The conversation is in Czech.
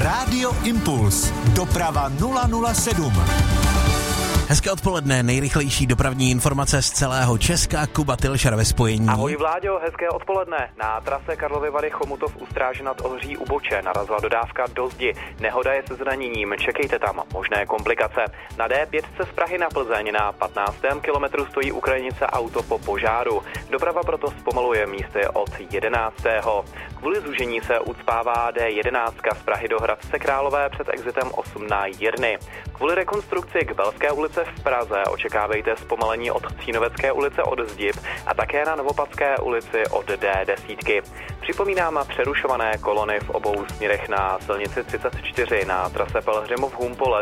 Rádio Impuls. Doprava 007. Hezké odpoledne, nejrychlejší dopravní informace z celého Česka, Kuba Tylšar ve spojení. Ahoj Vláďo, hezké odpoledne. Na trase Karlovy Vary Chomutov u Stráže nad Ohří u Boče narazila dodávka do zdi. Nehoda je se zraněním, čekejte tam možné komplikace. Na D5 z Prahy na Plzeň na 15. kilometru stojí u krajnice auto po požáru. Doprava proto zpomaluje místy od 11. Kvůli zúžení se ucpává D11 z Prahy do Hradce Králové před exitem 8 na Jirny. Kvůli rekonstrukci k Belské ulici v Praze očekávejte zpomalení od Cínovecké ulice od Zdib a také na Novopadské ulici od D10. Připomínám přerušované kolony v obou směrech na silnici 34 na trase Pelhřimov-Humpole